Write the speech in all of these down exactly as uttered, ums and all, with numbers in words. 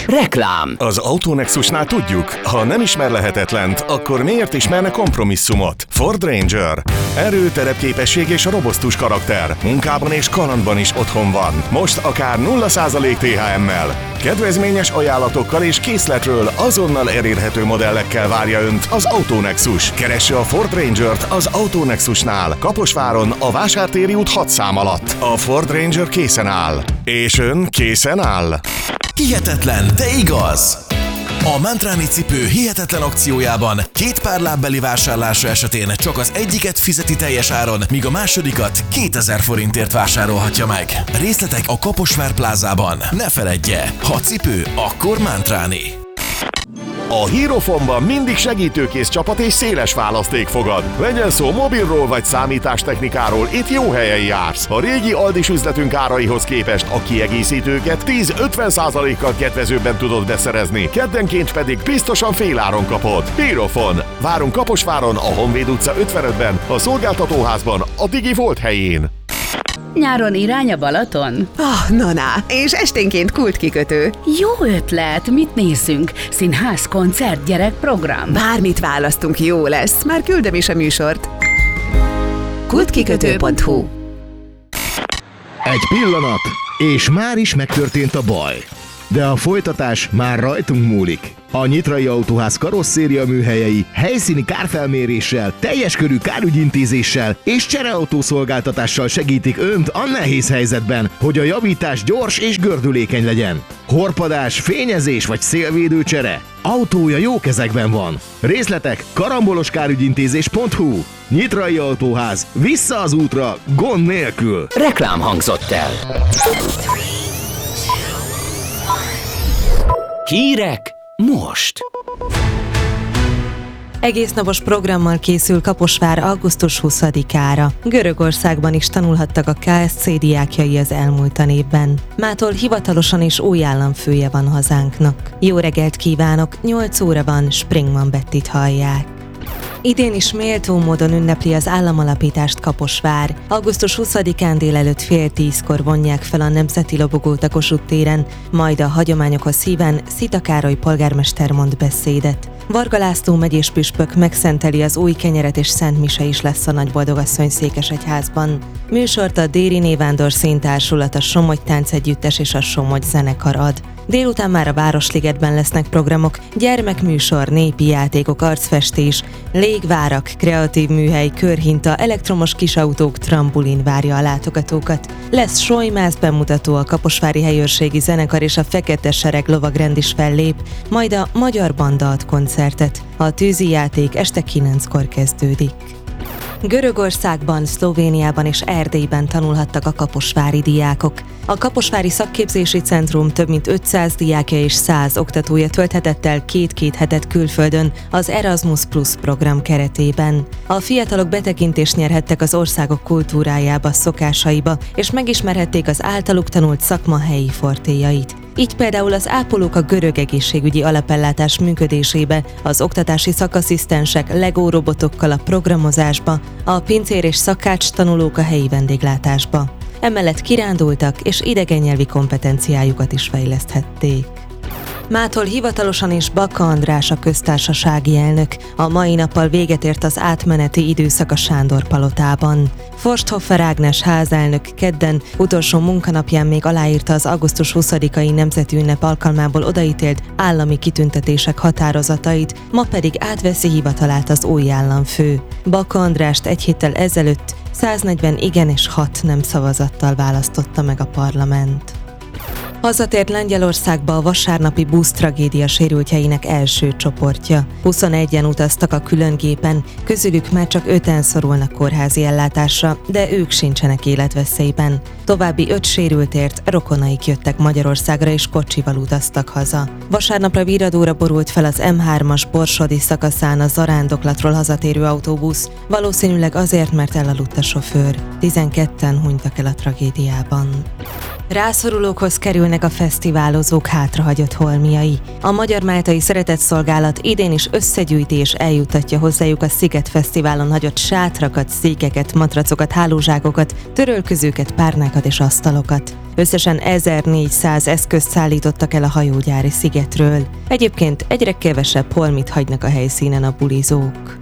Reklám. Az Autonexusnál tudjuk, ha nem ismer lehetetlent, akkor miért ismerne kompromisszumot? Ford Ranger. Erő, terepképesség és robosztus karakter. Munkában és kalandban is otthon van. Most akár nulla százalék té há em-mel. Kedvezményes ajánlatokkal és készletről azonnal elérhető modellekkel várja Önt az Autonexus. Keresse a Ford Rangert az Autonexusnál, Kaposváron, a Vásártéri út hat szám alatt. A Ford Ranger készen áll. És Ön készen áll? Hihetetlen, de igaz! A Mantráni cipő hihetetlen akciójában két pár lábbeli vásárlása esetén csak az egyiket fizeti teljes áron, míg a másodikat kétezer forintért vásárolhatja meg. Részletek a Kaposvár plázában. Ne feledje, ha cipő, akkor Mantráni. A Hierophonban mindig segítőkész csapat és széles választék fogad. Legyen szó mobilról vagy számítástechnikáról, itt jó helyen jársz. A régi Aldis üzletünk áraihoz képest a kiegészítőket tíz-ötven százalékkal kedvezőbben tudod beszerezni, keddenként pedig biztosan féláron kapod. Hierophon. Várunk Kaposváron, a Honvéd utca ötvenötben, a szolgáltatóházban, a Digi Volt helyén. Nyáron irány a Balaton? Ah, na, na, és esténként kultkikötő. Jó ötlet, mit nézzünk? Színház, koncert, gyerekprogram? Bármit választunk, jó lesz, már küldöm is a műsort. kultkikötő pont hu. Egy pillanat, és már is megtörtént a baj. De a folytatás már rajtunk múlik. A Nyitrai Autóház karosszéria műhelyei helyszíni kárfelméréssel, teljes körű kárügyintézéssel és csereautószolgáltatással segítik Önt a nehéz helyzetben, hogy a javítás gyors és gördülékeny legyen. Horpadás, fényezés vagy szélvédő csere? Autója jó kezekben van. Részletek karamboloskárügyintézés pont hu. Nyitrai Autóház, vissza az útra, gond nélkül. Reklám hangzott el. Hírek most. Egész napos programmal készül Kaposvár augusztus huszadikára. Görögországban is tanulhattak a ká es cé diákjai az elmúlt évben. Mától hivatalosan is új államfője van hazánknak. Jó reggelt kívánok, nyolc óra van, Springman Bettit hallják. Idén is méltó módon ünnepli az államalapítást Kaposvár. augusztus huszadikán délelőtt fél tízkor vonják fel a Nemzeti Lobogót a Kossuth téren, majd a hagyományokhoz híven Szita Károly polgármester mond beszédet. Varga László megyés püspök megszenteli az új kenyeret és szentmise is lesz a Nagyboldogasszony Székesegyházban. Műsort a Déri Névándor Színtársulat, a Somogy Táncegyüttes és a Somogy zenekar ad. Délután már a Városligetben lesznek programok, gyermekműsor, népi játékok, arcfestés, légvárak, kreatív műhely, körhinta, elektromos kisautók, trambulin várja a látogatókat. Lesz sojmász bemutató, a Kaposvári Helyőrségi Zenekar és a Fekete Sereg lovagrend is fellép, majd a Magyar Banda ad koncertet. A tűzi játék este kilenckor kezdődik. Görögországban, Szlovéniában és Erdélyben tanulhattak a kaposvári diákok. A Kaposvári Szakképzési Centrum több mint ötszáz diákja és száz oktatója tölthetett el két-két hetet külföldön az Erasmus Plus program keretében. A fiatalok betekintést nyerhettek az országok kultúrájába, szokásaiba, és megismerhették az általuk tanult szakma helyi fortéjait. Így például az ápolók a görög egészségügyi alapellátás működésébe, az oktatási szakasszisztensek Lego robotokkal a programozásba, a pincér és szakács tanulók a helyi vendéglátásba. Emellett kirándultak és idegennyelvi kompetenciájukat is fejleszthették. Mától hivatalosan is Baka András a köztársasági elnök. A mai nappal véget ért az átmeneti időszak a Sándor palotában. Forsthofer Ágnes házelnök kedden utolsó munkanapján még aláírta az augusztus huszadikai nemzeti ünnep alkalmából odaítélt állami kitüntetések határozatait, ma pedig átveszi hivatalát az új államfő. Baka Andrást egy héttel ezelőtt száznegyven igen és hat nem szavazattal választotta meg a parlament. Hazatért Lengyelországba a vasárnapi busztragédia sérültjeinek első csoportja. huszonegyen utaztak a különgépen, közülük már csak öten szorulnak kórházi ellátásra, de ők sincsenek életveszélyben. További öt sérültért rokonaik jöttek Magyarországra és kocsival utaztak haza. Vasárnapra viradóra borult fel az em hármas borsodi szakaszán a zarándoklatról hazatérő autóbusz, valószínűleg azért, mert elaludt a sofőr. tizenketten hunytak el a tragédiában. Rászorulókhoz kerülnek a fesztiválozók hátrahagyott holmiai. A Magyar Máltai Szeretetszolgálat idén is összegyűjti és eljuttatja hozzájuk a Sziget Fesztiválon hagyott sátrakat, székeket, matracokat, hálózsákokat, törölközőket, párnákat és asztalokat. Összesen ezernégyszáz eszközt szállítottak el a hajógyári szigetről. Egyébként egyre kevesebb holmit hagynak a helyszínen a bulizók.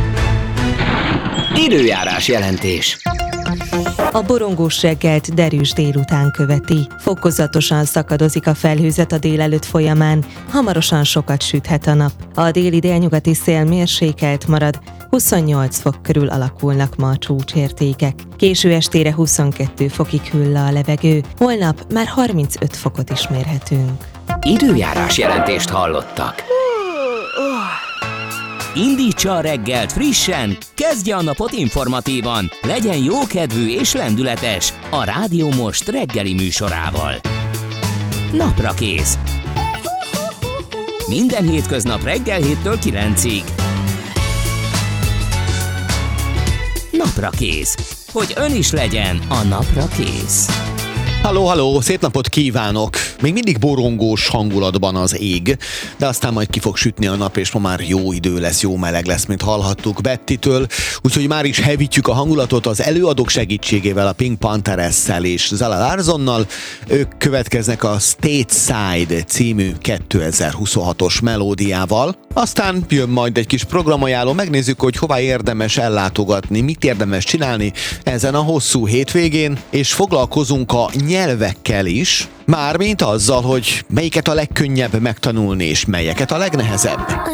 Időjárás jelentés. A borongós reggelt derűs délután követi. Fokozatosan szakadozik a felhőzet a délelőtt folyamán, hamarosan sokat süthet a nap. A déli délnyugati szél mérsékelt marad, huszonnyolc fok körül alakulnak ma a csúcsértékek. Késő estére huszonkettő fokig hűl le a levegő, holnap már harmincöt fokot is mérhetünk. Időjárás jelentést hallottak. Indítsa a reggelt frissen, kezdje a napot informatívan, legyen jókedvű és lendületes a Rádió Most reggeli műsorával. Napra kész. Minden hétköznap reggel héttől kilencig. Napra kész. Hogy ön is legyen a napra kész. Halló, halló, szép napot kívánok! Még mindig borongós hangulatban az ég, de aztán majd ki fog sütni a nap, és ma már jó idő lesz, jó meleg lesz, mint hallhattuk Bettitől. Úgyhogy már is hevítjük a hangulatot az előadók segítségével, a Pink Pantheresszel és Zala Larsonnal. Ők következnek a Stateside című kétezer-huszonhatos melódiával. Aztán jön majd egy kis programajánló, megnézzük, hogy hová érdemes ellátogatni, mit érdemes csinálni ezen a hosszú hétvégén, és foglalkozunk a nyelvekkel is, mármint azzal, hogy melyiket a legkönnyebb megtanulni, és melyeket a legnehezebb.